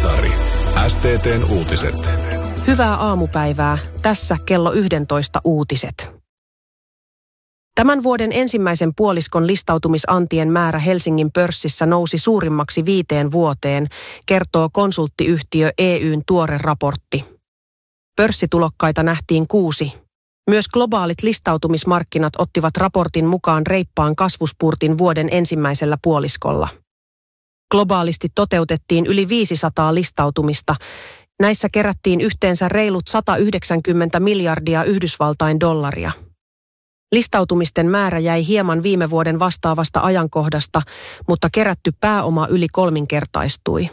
Kasari. STT:n uutiset. Hyvää aamupäivää. Tässä kello 11 uutiset. Tämän vuoden ensimmäisen puoliskon listautumisantien määrä Helsingin pörssissä nousi suurimmaksi 5 vuoteen, kertoo konsulttiyhtiö EY:n tuore raportti. Pörssitulokkaita nähtiin 6. Myös globaalit listautumismarkkinat ottivat raportin mukaan reippaan kasvuspurtin vuoden ensimmäisellä puoliskolla. Globaalisti toteutettiin yli 500 listautumista. Näissä kerättiin yhteensä reilut 190 miljardia Yhdysvaltain dollaria. Listautumisten määrä jäi hieman viime vuoden vastaavasta ajankohdasta, mutta kerätty pääoma yli 3-kertaistui.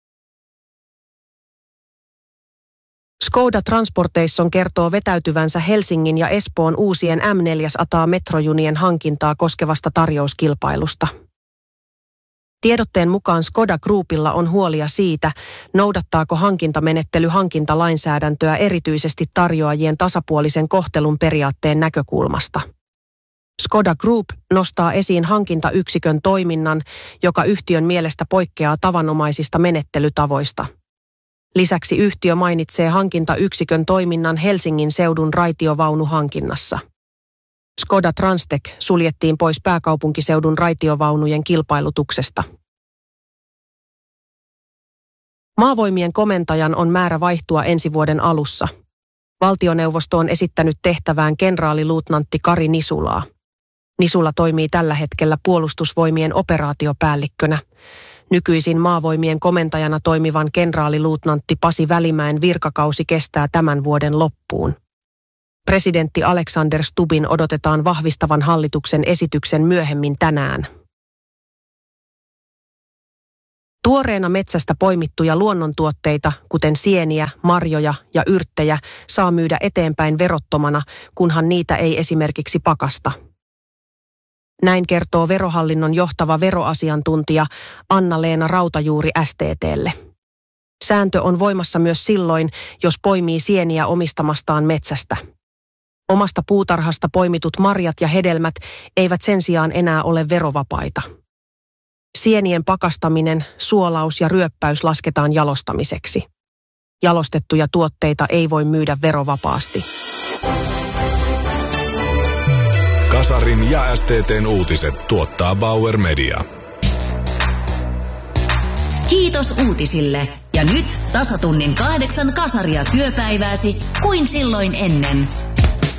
Skoda Transportation kertoo vetäytyvänsä Helsingin ja Espoon uusien M400-metrojunien hankintaa koskevasta tarjouskilpailusta. Tiedotteen mukaan Skoda Groupilla on huolia siitä, noudattaako hankintamenettely hankintalainsäädäntöä erityisesti tarjoajien tasapuolisen kohtelun periaatteen näkökulmasta. Skoda Group nostaa esiin hankintayksikön toiminnan, joka yhtiön mielestä poikkeaa tavanomaisista menettelytavoista. Lisäksi yhtiö mainitsee hankintayksikön toiminnan Helsingin seudun raitiovaunuhankinnassa. Skoda Transtech suljettiin pois pääkaupunkiseudun raitiovaunujen kilpailutuksesta. Maavoimien komentajan on määrä vaihtua ensi vuoden alussa. Valtioneuvosto on esittänyt tehtävään kenraaliluutnantti Kari Nisulaa. Nisula toimii tällä hetkellä puolustusvoimien operaatiopäällikkönä. Nykyisin maavoimien komentajana toimivan kenraaliluutnantti Pasi Välimäen virkakausi kestää tämän vuoden loppuun. Presidentti Alexander Stubbin odotetaan vahvistavan hallituksen esityksen myöhemmin tänään. Tuoreena metsästä poimittuja luonnontuotteita, kuten sieniä, marjoja ja yrttejä, saa myydä eteenpäin verottomana, kunhan niitä ei esimerkiksi pakasta. Näin kertoo Verohallinnon johtava veroasiantuntija Anna-Leena Rautajuuri STT:lle. Sääntö on voimassa myös silloin, jos poimii sieniä omistamastaan metsästä. Omasta puutarhasta poimitut marjat ja hedelmät eivät sen sijaan enää ole verovapaita. Sienien pakastaminen, suolaus ja ryöppäys lasketaan jalostamiseksi. Jalostettuja tuotteita ei voi myydä verovapaasti. Kasarin ja STT:n uutiset tuottaa Bauer Media. Kiitos uutisille. Ja nyt tasatunnin 8 Kasaria työpäivääsi kuin silloin ennen.